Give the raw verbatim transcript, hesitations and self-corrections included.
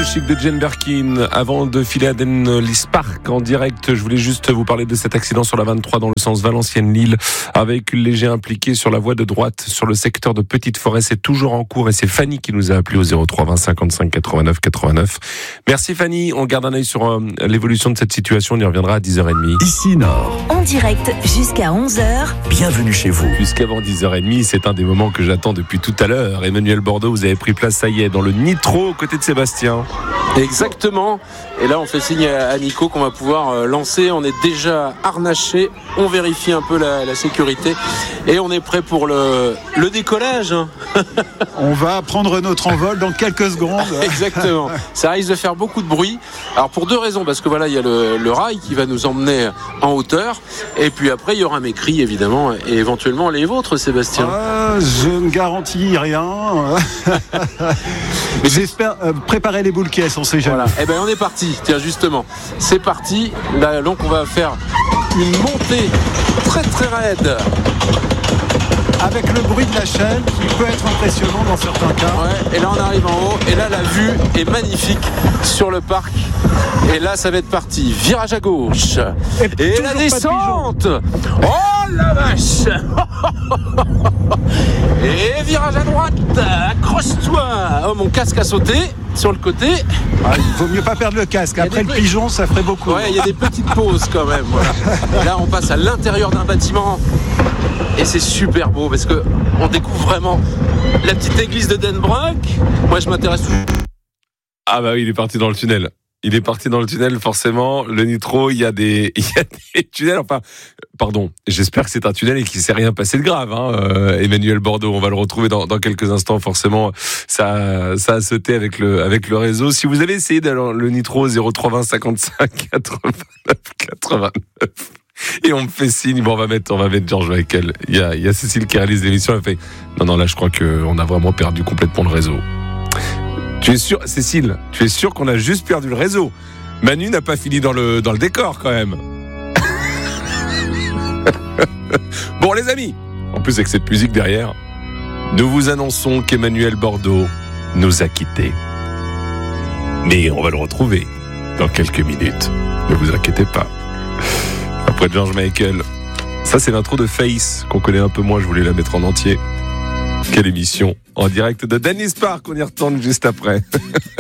Chic de Jane Birkin. Avant de filer à Denlis Park en direct, je voulais juste vous parler de cet accident sur la vingt-trois dans le sens Valenciennes-Lille. Un véhicule léger impliqué sur la voie de droite sur le secteur de Petite Forêt. C'est toujours en cours et c'est Fanny qui nous a appelé au zéro trois vingt cinquante-cinq quatre-vingt-neuf quatre-vingt-neuf. Merci Fanny. On garde un œil sur euh, l'évolution de cette situation. On y reviendra à dix heures trente. Ici Nord. En direct jusqu'à onze heures. Bienvenue chez vous. Jusqu'avant dix heures trente, c'est un des moments que j'attends depuis tout à l'heure. Emmanuel Bordeaux, vous avez pris place, ça y est, dans le Nitro aux côtés de Sébastien. Exactement. Et là, on fait signe à Nico qu'on va pouvoir lancer. On est déjà harnaché. On vérifie un peu la, la sécurité. Et on est prêt pour le, le décollage. On va prendre notre envol dans quelques secondes. Exactement. Ça risque de faire beaucoup de bruit. Alors, pour deux raisons. Parce que voilà, il y a le, le rail qui va nous emmener en hauteur. Et puis après, il y aura mes cris, évidemment. Et éventuellement les vôtres, Sébastien. Euh, je ne garantis rien. Mais j'espère euh, préparer les boules caisses, on sait jamais. Voilà. Eh ben, on est parti. Tiens, justement, c'est parti. Là, donc, on va faire une montée très très raide. Avec le bruit de la chaîne qui peut être impressionnant dans certains cas. Ouais, et là on arrive en haut et là la vue est magnifique sur le parc. Et là ça va être parti. Virage à gauche. Et, et la descente. Oh la vache. Et virage à droite. Accroche-toi. Oh, mon casque a sauté sur le côté. Ah, il vaut mieux pas perdre le casque. Après le pigeon, ça ferait beaucoup. Ouais, il y a des petites pauses quand même. Voilà. Et là on passe à l'intérieur d'un bâtiment. Et c'est super beau parce que on découvre vraiment la petite église de Denbrock. Moi, je m'intéresse toujours. Ah bah oui, il est parti dans le tunnel. Il est parti dans le tunnel, forcément. Le Nitro, il y a des, il y a des tunnels. Enfin, pardon. J'espère que c'est un tunnel et qu'il ne s'est rien passé de grave. Hein. Euh, Emmanuel Bordeaux, on va le retrouver dans, dans quelques instants. Forcément, ça, ça a sauté avec le, avec le réseau. Si vous avez essayé d'aller le Nitro zéro trois vingt cinquante-cinq quatre-vingt-neuf quatre-vingt-neuf. Et on me fait signe, bon, on va mettre, on va mettre George Michael. Il y a, il y a Cécile qui réalise l'émission, elle fait, non, non, là, je crois qu'on a vraiment perdu complètement le réseau. Tu es sûr, Cécile, tu es sûr qu'on a juste perdu le réseau? Manu n'a pas fini dans le, dans le décor, quand même. Bon, les amis, en plus, avec cette musique derrière, nous vous annonçons qu'Emmanuel Bordeaux nous a quittés. Mais on va le retrouver dans quelques minutes. Ne vous inquiétez pas. Après George Michael, ça c'est l'intro de Face qu'on connaît un peu moins, je voulais la mettre en entier. Quelle émission en direct de Denlis Park, on y retourne juste après.